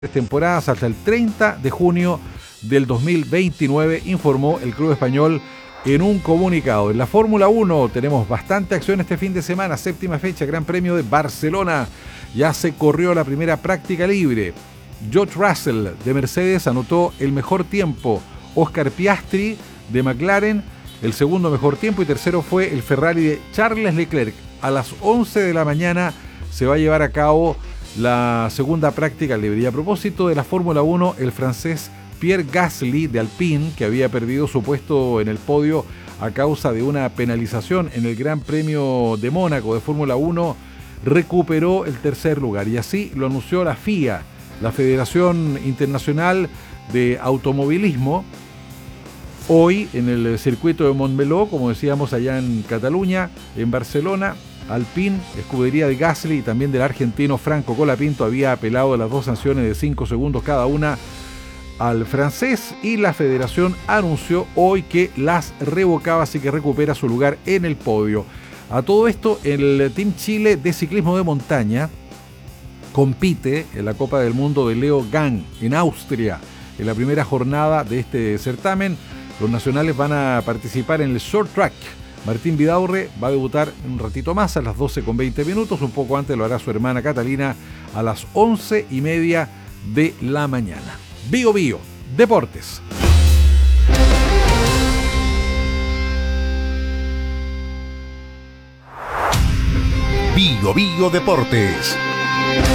temporadas hasta el 30 de junio del 2029, informó el club español en un comunicado. En la Fórmula 1 tenemos bastante acción este fin de semana, séptima fecha, Gran Premio de Barcelona. Ya se corrió la primera práctica libre. George Russell de Mercedes anotó el mejor tiempo. Oscar Piastri de McLaren el segundo mejor tiempo, y tercero fue el Ferrari de Charles Leclerc. A las 11 de la mañana se va a llevar a cabo la segunda práctica libre. Y a propósito de la Fórmula 1, el francés Pierre Gasly de Alpine, que había perdido su puesto en el podio a causa de una penalización en el Gran Premio de Mónaco de Fórmula 1, recuperó el tercer lugar, y así lo anunció la FIA, la Federación Internacional de Automovilismo. Hoy en el circuito de Montmeló, como decíamos, allá en Cataluña, en Barcelona, Alpine, escudería de Gasly y también del argentino Franco Colapinto, había apelado a las dos sanciones de 5 segundos cada una al francés, y la federación anunció hoy que las revocaba, así que recupera su lugar en el podio. A todo esto, el Team Chile de ciclismo de montaña compite en la Copa del Mundo de Leo Gang en Austria. En la primera jornada de este certamen, los nacionales van a participar en el short track. Martín Vidaurre va a debutar un ratito más, a las 12:20. Un poco antes lo hará su hermana Catalina a las 11:30 de la mañana. Bio Bio Deportes. Bio Bio Deportes.